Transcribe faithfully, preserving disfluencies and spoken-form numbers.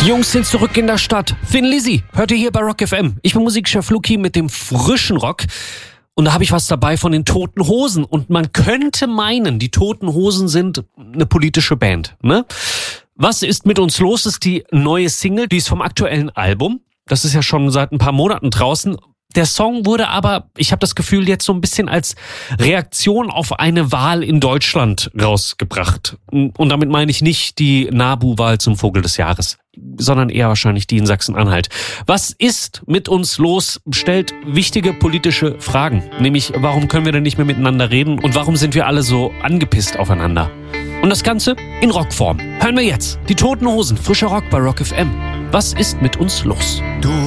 Die Jungs sind zurück in der Stadt. Thin Lizzy, hört ihr hier bei Rock F M. Ich bin Musikchef Luki mit dem frischen Rock. Und da habe ich was dabei von den Toten Hosen. Und man könnte meinen, die Toten Hosen sind eine politische Band, ne? Was ist mit uns los? Das ist die neue Single, die ist vom aktuellen Album. Das ist ja schon seit ein paar Monaten draußen. Der Song wurde aber, ich habe das Gefühl, jetzt so ein bisschen als Reaktion auf eine Wahl in Deutschland rausgebracht. Und damit meine ich nicht die NABU-Wahl zum Vogel des Jahres, sondern eher wahrscheinlich die in Sachsen-Anhalt. Was ist mit uns los? Stellt wichtige politische Fragen. Nämlich, warum können wir denn nicht mehr miteinander reden? Und warum sind wir alle so angepisst aufeinander? Und das Ganze in Rockform. Hören wir jetzt die Toten Hosen, frischer Rock bei Rock F M. Was ist mit uns los? Du